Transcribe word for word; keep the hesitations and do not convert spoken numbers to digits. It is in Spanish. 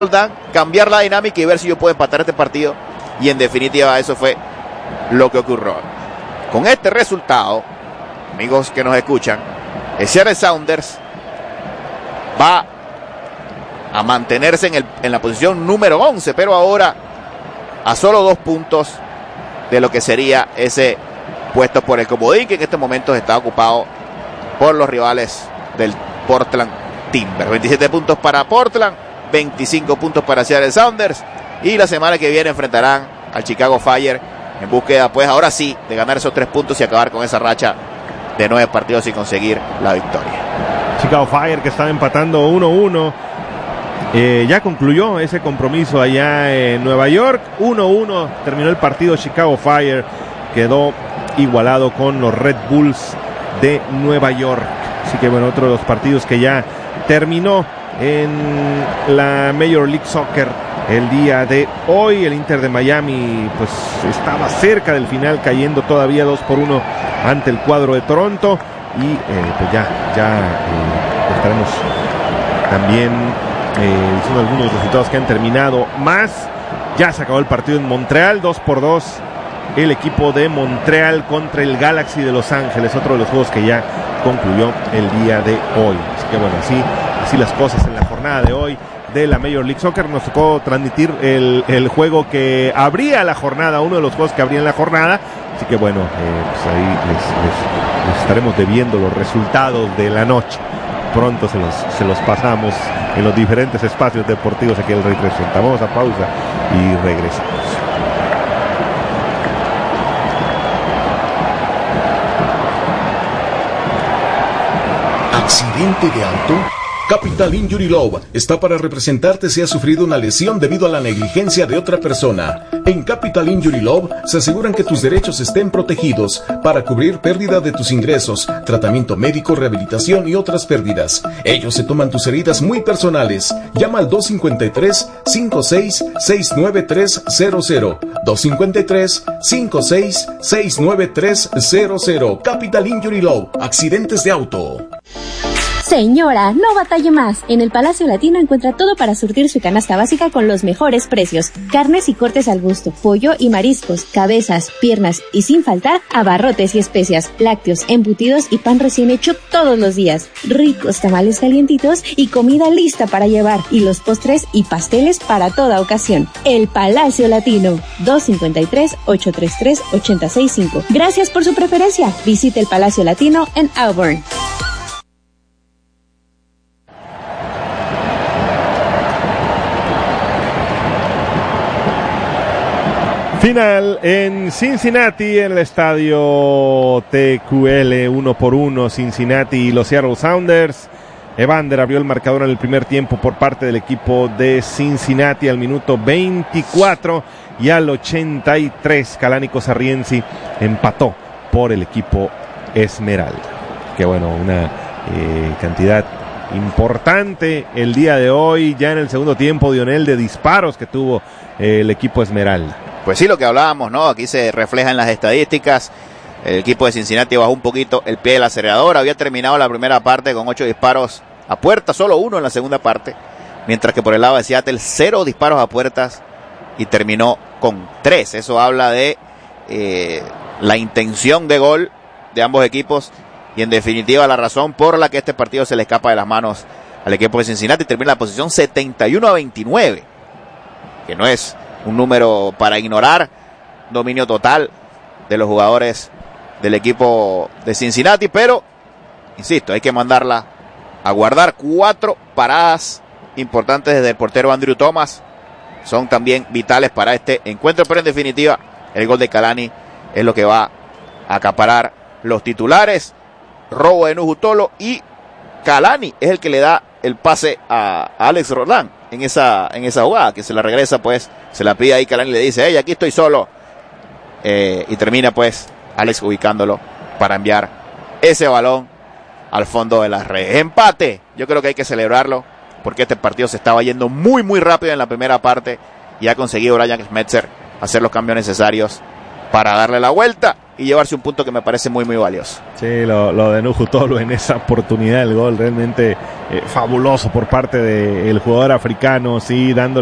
cambiar la dinámica y ver si yo puedo empatar este partido, y en definitiva eso fue lo que ocurrió. Con este resultado, amigos que nos escuchan, el Seattle Sounders va a mantenerse en, el, en la posición número once, pero ahora a solo dos puntos de lo que sería ese puesto por el comodín, que en este momento está ocupado por los rivales del Portland Timbers. veintisiete puntos para Portland, veinticinco puntos para Seattle Sounders, y la semana que viene enfrentarán al Chicago Fire en búsqueda, pues ahora sí, de ganar esos tres puntos y acabar con esa racha de nueve partidos y conseguir la victoria. Chicago Fire, que estaba empatando uno uno, eh, ya concluyó ese compromiso allá en Nueva York. uno uno terminó el partido. Chicago Fire quedó igualado con los Red Bulls de Nueva York. Así que bueno, otro de los partidos que ya terminó en la Major League Soccer el día de hoy. El Inter de Miami pues estaba cerca del final, cayendo todavía dos por uno ante el cuadro de Toronto, y eh, pues ya ya eh, estaremos también eh, diciendo algunos de los resultados que han terminado más. Ya se acabó el partido en Montreal, dos por dos el equipo de Montreal contra el Galaxy de Los Ángeles, otro de los juegos que ya concluyó el día de hoy. Así que bueno, así, así las cosas en la jornada de hoy de la Major League Soccer. Nos tocó transmitir el, el juego que abría la jornada, uno de los juegos que abrían la jornada. Así que bueno, eh, pues ahí les, les, les estaremos debiendo los resultados de la noche. Pronto se los, se los pasamos en los diferentes espacios deportivos aquí en el Rey trescientos sesenta. Vamos a pausa y regresamos. ¿Accidente de auto? Capital Injury Law está para representarte si has sufrido una lesión debido a la negligencia de otra persona. En Capital Injury Law se aseguran que tus derechos estén protegidos para cubrir pérdida de tus ingresos, tratamiento médico, rehabilitación y otras pérdidas. Ellos se toman tus heridas muy personales. Llama al dos cinco tres, cinco seis, seis nueve tres cero cero. dos cinco tres, cinco seis, seis nueve tres cero cero. Capital Injury Law. Accidentes de auto. Señora, no batalle más. En el Palacio Latino encuentra todo para surtir su canasta básica con los mejores precios. Carnes y cortes al gusto, pollo y mariscos, cabezas, piernas y sin faltar abarrotes y especias, lácteos, embutidos y pan recién hecho todos los días. Ricos tamales calientitos y comida lista para llevar, y los postres y pasteles para toda ocasión. El Palacio Latino, dos cinco tres, ocho tres tres, ocho seis cinco. Gracias por su preferencia. Visite el Palacio Latino en Auburn. Final en Cincinnati, en el estadio T Q L, uno por uno, Cincinnati y los Seattle Sounders. Evander abrió el marcador en el primer tiempo por parte del equipo de Cincinnati al minuto veinticuatro, y al ochenta y tres Kalani Sarrienzi empató por el equipo Esmeralda. Que bueno, una eh, cantidad importante el día de hoy, ya en el segundo tiempo, Dionel, de disparos que tuvo eh, el equipo Esmeralda. Pues sí, lo que hablábamos, ¿no? Aquí se refleja en las estadísticas. El equipo de Cincinnati bajó un poquito el pie del acelerador. Había terminado la primera parte con ocho disparos a puerta, solo uno en la segunda parte. Mientras que por el lado de Seattle, cero disparos a puertas y terminó con tres. Eso habla de eh, la intención de gol de ambos equipos y en definitiva la razón por la que este partido se le escapa de las manos al equipo de Cincinnati. Termina en la posición setenta y uno a veintinueve, que no es un número para ignorar. Dominio total de los jugadores del equipo de Cincinnati, pero insisto, hay que mandarla a guardar. Cuatro paradas importantes desde el portero Andrew Thomas son también vitales para este encuentro, pero en definitiva el gol de Kalani es lo que va a acaparar los titulares. Robo de Nuhu Tolo, y Kalani es el que le da el pase a Alex Roldán en esa, en esa jugada, que se la regresa, pues se la pide ahí Kalani, le dice, hey, aquí estoy solo, eh, y termina pues Alex ubicándolo para enviar ese balón al fondo de las redes. Empate, yo creo que hay que celebrarlo, porque este partido se estaba yendo muy muy rápido en la primera parte, y ha conseguido Brian Schmetzer hacer los cambios necesarios para darle la vuelta, y llevarse un punto que me parece muy muy valioso. Sí, lo, lo de Nuhu Tolo en esa oportunidad del gol realmente eh, fabuloso por parte del jugador africano, sí, dando